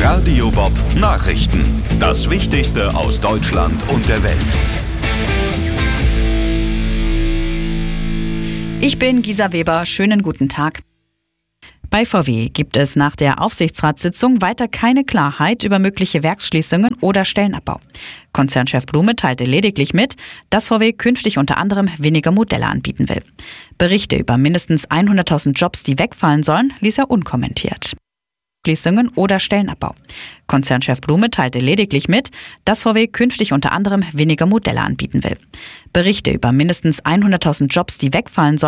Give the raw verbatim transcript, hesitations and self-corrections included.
Radio Bob Nachrichten. Das Wichtigste aus Deutschland und der Welt. Ich bin Gisa Weber. Schönen guten Tag. Bei V W gibt es nach der Aufsichtsratssitzung weiter keine Klarheit über mögliche Werksschließungen oder Stellenabbau. Konzernchef Blume teilte lediglich mit, dass V W künftig unter anderem weniger Modelle anbieten will. Berichte über mindestens hunderttausend Jobs, die wegfallen sollen, ließ er unkommentiert. Schließungen oder Stellenabbau. Konzernchef Blume teilte lediglich mit, dass V W künftig unter anderem weniger Modelle anbieten will. Berichte über mindestens hunderttausend Jobs, die wegfallen sollen,